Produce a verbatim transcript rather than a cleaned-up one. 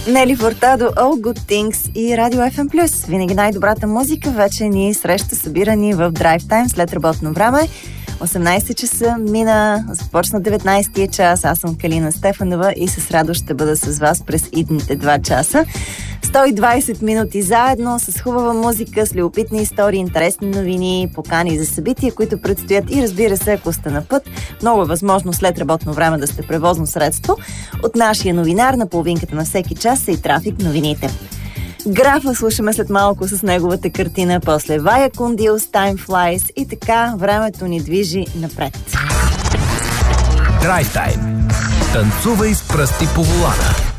Нели Фуртадо, All Good Things и Радио Еф Ем Плюс. Винаги най-добрата музика вече ни среща събирани в Drive Time след работно време. осемнайсет часа мина, започна деветнайсетия час. Аз съм Калина Стефанова и с радост ще бъда с вас през идните два часа. сто и двайсет минути заедно с хубава музика, с любопитни истории, интересни новини, покани за събития, които предстоят и, разбира се, ако сте на път, много е възможно след работно време да сте превозно средство. От нашия новинар на половинката на всеки час са и трафик новините. Графа слушаме след малко с неговата картина, после Вая Кундилс, Time Flies и така времето ни движи напред. Drive Time. Танцувай с пръсти по волана.